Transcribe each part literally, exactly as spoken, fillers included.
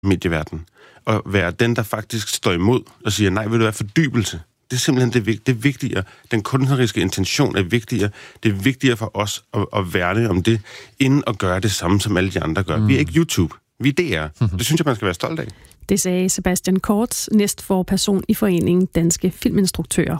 medieverden. Og være den, der faktisk står imod og siger, nej, vil du være fordybelse? Det er simpelthen det, vigt- det er vigtigere. Den kunstneriske intention er vigtigere. Det er vigtigere for os at, at værne om det, inden at gøre det samme, som alle de andre gør. Mm. Vi er ikke YouTube. Vi er D R. Mm-hmm. Det synes jeg, man skal være stolt af. Det sagde Sebastian Kortz, næstforperson i foreningen Danske Filminstruktører.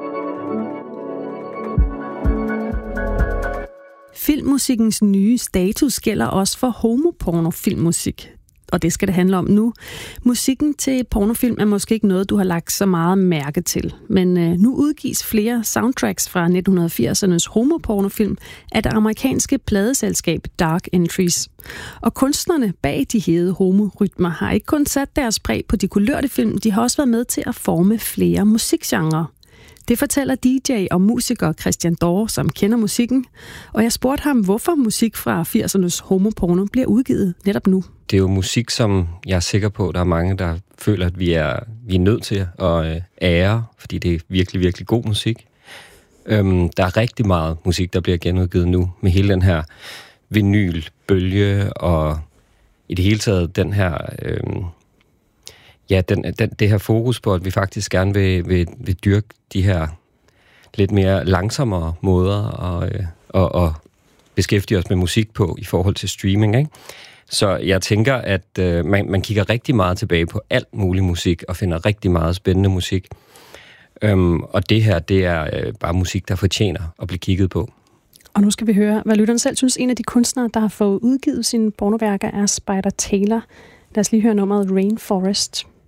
Filmmusikkens nye status gælder også for homopornofilmmusik. Og det skal det handle om nu. Musikken til pornofilm er måske ikke noget, du har lagt så meget mærke til. Men øh, nu udgives flere soundtracks fra nitten firsernes homopornofilm af det amerikanske pladeselskab Dark Entries. Og kunstnerne bag de hede homorytmer har ikke kun sat deres præg på de kulørte film, de har også været med til at forme flere musikgenrer. Det fortæller D J og musiker Christian Dorr, som kender musikken. Og jeg spurgte ham, hvorfor musik fra firsernes homoporno bliver udgivet netop nu. Det er jo musik, som jeg er sikker på, der er mange, der føler, at vi er, vi er nødt til at ære, fordi det er virkelig, virkelig god musik. Øhm, der er rigtig meget musik, der bliver genudgivet nu, med hele den her vinylbølge, og i det hele taget den her... Øhm, Ja, den, den, det her fokus på, at vi faktisk gerne vil, vil, vil dyrke de her lidt mere langsommere måder at, at, at beskæftige os med musik på i forhold til streaming, ikke? Så jeg tænker, at uh, man, man kigger rigtig meget tilbage på alt mulig musik og finder rigtig meget spændende musik. Um, og det her, det er uh, bare musik, der fortjener at blive kigget på. Og nu skal vi høre, hvad lytteren selv synes. En af de kunstnere, der har fået udgivet sine pornoværker, er Spider Taylor. Lad os lige høre nummeret Rainforest.